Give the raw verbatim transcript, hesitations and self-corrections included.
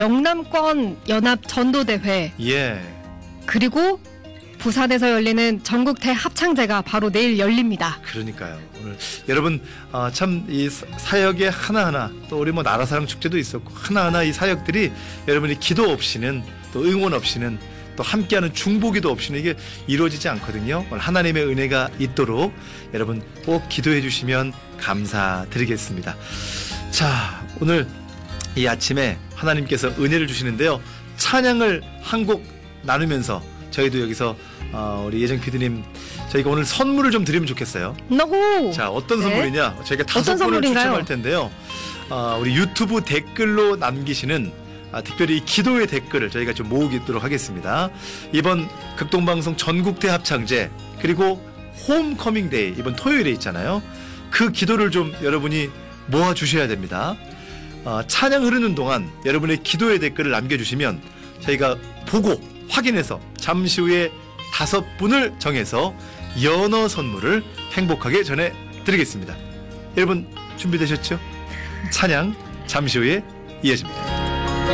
영남권 연합 전도대회 예. 그리고 부산에서 열리는 전국 대합창제가 바로 내일 열립니다. 그러니까요. 오늘 여러분 어, 참 이 사역의 하나하나 또 우리 뭐 나라사랑 축제도 있었고 하나하나 이 사역들이 여러분이 기도 없이는 또 응원 없이는 또 함께하는 중보기도 없이는 이게 이루어지지 않거든요. 오늘 하나님의 은혜가 있도록 여러분 꼭 기도해 주시면 감사드리겠습니다. 자, 오늘 이 아침에 하나님께서 은혜를 주시는데요. 찬양을 한 곡 나누면서 저희도 여기서 어, 우리 예정 피디님 저희가 오늘 선물을 좀 드리면 좋겠어요. 노. 자, 어떤 네. 선물이냐? 저희가 다섯 분을 추첨할 텐데요. 어, 우리 유튜브 댓글로 남기시는 아, 특별히 이 기도의 댓글을 저희가 좀 모으도록 하겠습니다. 이번 극동방송 전국대 합창제 그리고 홈커밍데이 이번 토요일에 있잖아요. 그 기도를 좀 여러분이 모아주셔야 됩니다. 어, 찬양 흐르는 동안 여러분의 기도의 댓글을 남겨주시면 저희가 보고 확인해서 잠시 후에 다섯 분을 정해서 연어 선물을 행복하게 전해드리겠습니다. 여러분 준비되셨죠? 찬양 잠시 후에 이어집니다.